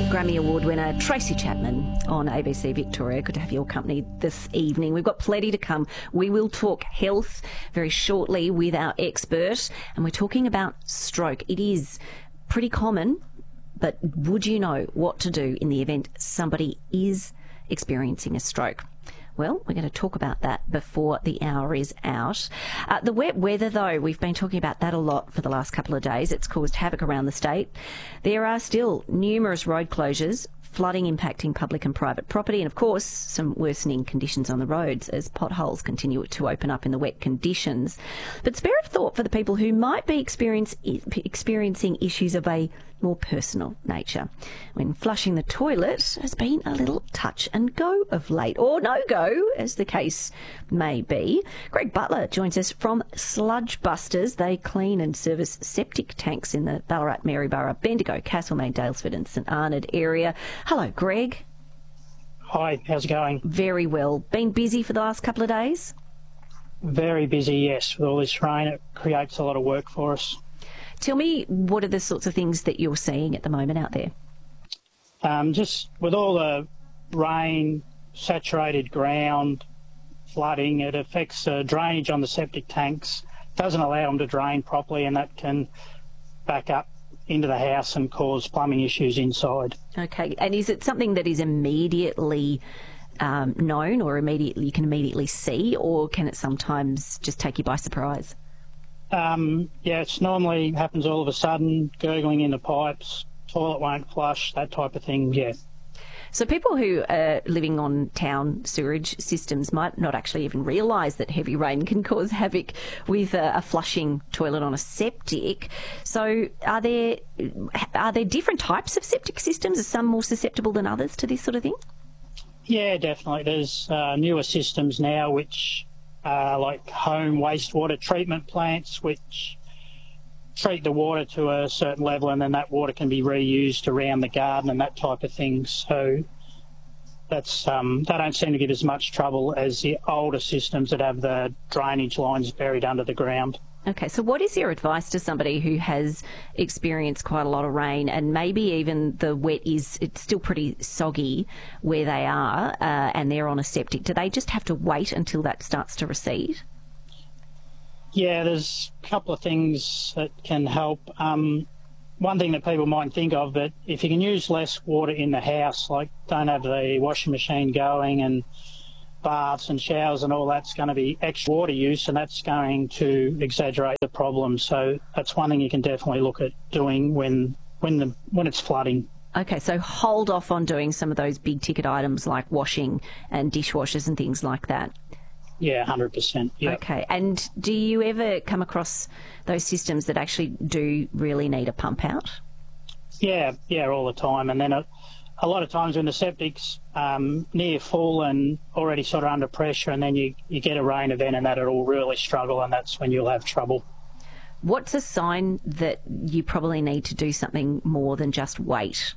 Grammy Award winner Tracy Chapman on ABC Victoria. Good to have your company this evening. We've got plenty to come. We will talk health very shortly with our expert, and we're talking about stroke. It is pretty common, but would you know what to do in the event somebody is experiencing a stroke? Well, we're going to talk about that before the hour is out. The wet weather, though, we've been talking about that a lot for the last couple of days. It's caused havoc around the state. There are still numerous road closures, flooding impacting public and private property, and, of course, some worsening conditions on the roads as potholes continue to open up in the wet conditions. But spare a thought for the people who might be experiencing issues of a more personal nature, when flushing the toilet has been a little touch and go of late, or no go, as the case may be. Greg Butler joins us from Sludge Busters. They clean and service septic tanks in the Ballarat, Maryborough, Bendigo, Castlemaine, Daylesford and St Arnaud area. Hello, Greg. Hi, how's it going? Very well. Been busy for the last couple of days? Very busy, yes. With all this rain, it creates a lot of work for us. Tell me, what are the sorts of things that you're seeing at the moment out there? Just with all the rain, saturated ground, flooding, it affects drainage on the septic tanks, doesn't allow them to drain properly, and that can back up into the house and cause plumbing issues inside. Okay, and is it something that is immediately known, or you can immediately see, or can it sometimes just take you by surprise? Yeah, it's normally happens all of a sudden, gurgling in the pipes, toilet won't flush, that type of thing, yeah. So people who are living on town sewerage systems might not actually even realise that heavy rain can cause havoc with a flushing toilet on a septic. So are there different types of septic systems? Are some more susceptible than others to this sort of thing? Yeah, definitely. There's newer systems now which like home wastewater treatment plants, which treat the water to a certain level, and then that water can be reused around the garden and that type of thing. So that's they don't seem to give as much trouble as the older systems that have the drainage lines buried under the ground. Okay, so what is your advice to somebody who has experienced quite a lot of rain, and maybe even the wet it's still pretty soggy where they are, and they're on a septic? Do they just have to wait until that starts to recede? Yeah, there's a couple of things that can help. One thing that people might think of, but if you can use less water in the house, like don't have the washing machine going and baths and showers and all, that's going to be extra water use, and that's going to exaggerate the problem. So that's one thing you can definitely look at doing when it's flooding. Okay, so hold off on doing some of those big ticket items like washing and dishwashers and things like that. Yeah, 100%. Yep. Okay, and do you ever come across those systems that actually do really need a pump out? Yeah, all the time. And then a lot of times when the septic's near full and already sort of under pressure, and then you get a rain event and that'll really struggle, and that's when you'll have trouble. What's a sign that you probably need to do something more than just wait?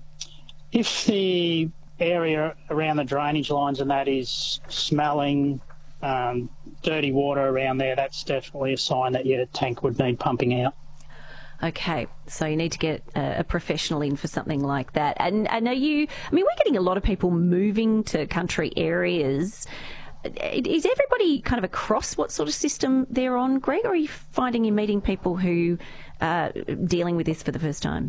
If the area around the drainage lines and that is smelling, dirty water around there, that's definitely a sign that your tank would need pumping out. Okay, so you need to get a professional in for something like that. And we're getting a lot of people moving to country areas. Is everybody kind of across what sort of system they're on, Greg, or are you finding you're meeting people who are dealing with this for the first time?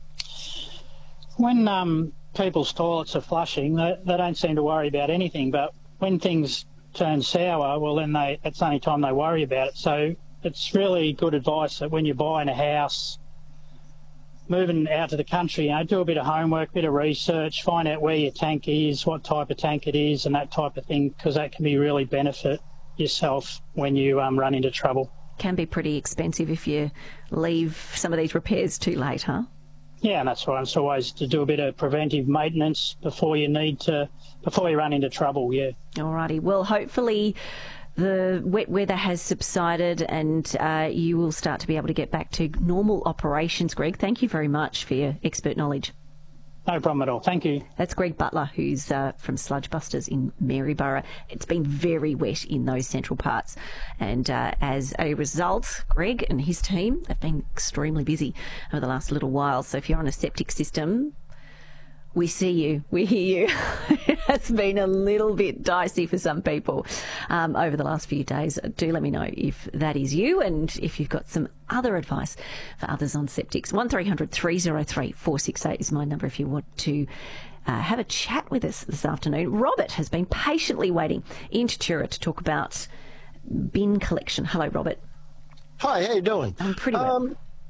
When people's toilets are flushing, they don't seem to worry about anything, but when things turn sour, well, then it's the only time they worry about it. So it's really good advice that when you're buying a house, moving out to the country, do a bit of homework, a bit of research, find out where your tank is, what type of tank it is, and that type of thing, because that can be really benefit yourself when you run into trouble. Can be pretty expensive if you leave some of these repairs too late, huh? Yeah, and that's why it's always to do a bit of preventive maintenance before you run into trouble, yeah. Alrighty, well, hopefully the wet weather has subsided and you will start to be able to get back to normal operations, Greg. Thank you very much for your expert knowledge. No problem at all. Thank you. That's Greg Butler, who's from Sludge Busters in Maryborough. It's been very wet in those central parts. And as a result, Greg and his team have been extremely busy over the last little while. So if you're on a septic system, We see you. We hear you. It has been a little bit dicey for some people over the last few days. Do let me know if that is you and if you've got some other advice for others on septics. 1300 303 468 is my number if you want to have a chat with us this afternoon. Robert has been patiently waiting in Tatura to talk about bin collection. Hello, Robert. Hi, how you doing? I'm pretty well.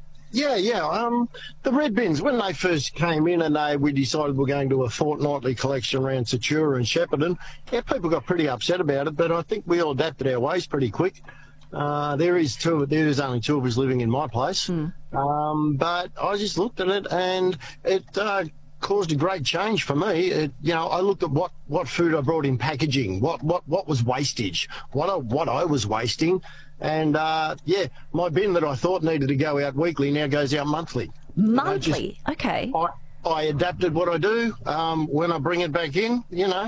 The red bins, when they first came in and we decided we're going to a fortnightly collection around Tatura and Shepparton, people got pretty upset about it, but I think we all adapted our ways pretty quick. There is only two of us living in my place, but I just looked at it and it caused a great change for me. I looked at what food I brought in packaging, what was wastage, what I was wasting. And, my bin that I thought needed to go out weekly now goes out monthly. Monthly? Okay. I adapted what I do when I bring it back in,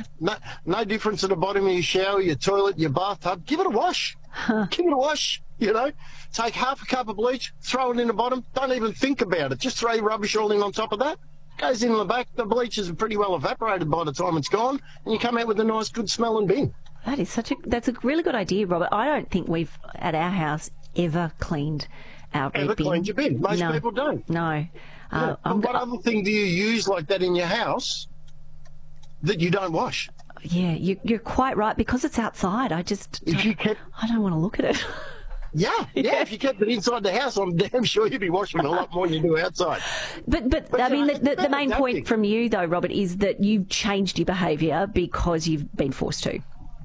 no difference at the bottom of your shower, your toilet, your bathtub. Give it a wash. Give it a wash, Take half a cup of bleach, throw it in the bottom. Don't even think about it. Just throw your rubbish all in on top of that. Goes in the back. The bleach is pretty well evaporated by the time it's gone. And you come out with a nice, good smelling bin. That's a really good idea, Robert. I don't think we've, at our house, ever cleaned our bin. Ever cleaned your bin? Most people don't. No. What other thing do you use like that in your house that you don't wash? Yeah, you're quite right. Because it's outside, I don't want to look at it. Yeah. If you kept it inside the house, I'm damn sure you'd be washing a lot more than you do outside. But I mean, the main point from you, though, Robert, is that you've changed your behaviour because you've been forced to.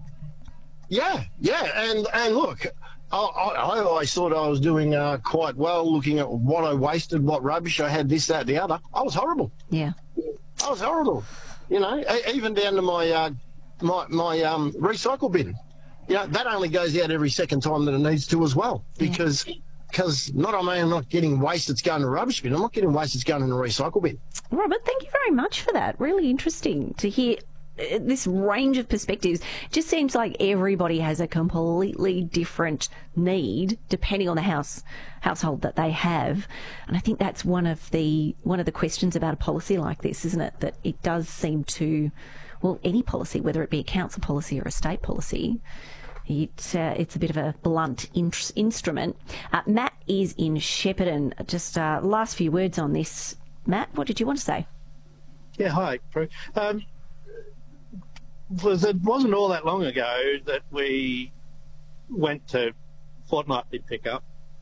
Yeah, and look, I always thought I was doing quite well, looking at what I wasted, what rubbish I had, this, that, the other. I was horrible. Yeah, I was horrible. Even down to my my recycle bin. That only goes out every second time that it needs to as well, because not only am I not getting waste that's going to the rubbish bin, I'm not getting waste that's going in the recycle bin. Robert, thank you very much for that. Really interesting to hear this range of perspectives. It just seems like everybody has a completely different need depending on the household that they have, and I think that's one of the questions about a policy like this, isn't it? That it does seem to, any policy, whether it be a council policy or a state policy, it's a bit of a blunt instrument. Matt is in Shepparton. Just last few words on this, Matt. What did you want to say? Yeah, hi, Prue. It wasn't all that long ago that we went to fortnightly pickup,